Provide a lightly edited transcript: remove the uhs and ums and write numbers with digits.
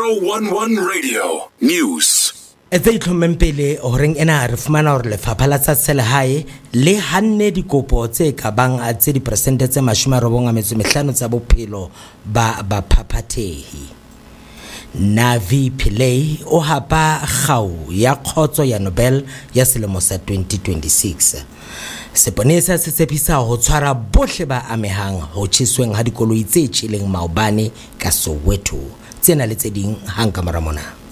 011 Radio News. Tse itlhommeng pele horeng ena re fumana hore lefapha la tsa selehae le hanne dikopo tse ka bang tse diperesente tse 95 tsa bophelo ba baphapathehi. Navi Pillay o hapa kgau ya khotso ya Nobel ya selemo sa 2026. Seponesa se tshepisa ho tshwara bohle ba amehang ho tjhesweng ha dikoloi tse tjheleng maobane ka Soweto. Tsena le tse ding hang ka mora mona.